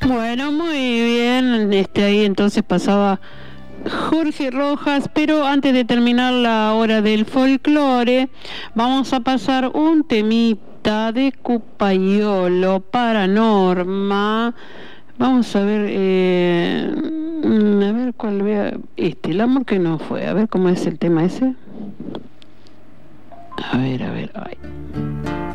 Bueno, muy bien. Ahí entonces pasaba Jorge Rojas, pero antes de terminar la hora del folclore, vamos a pasar un temita de Cupayolo para Norma. Vamos a ver cuál vea el amor que no fue, a ver cómo es el tema ese. A ver, ay.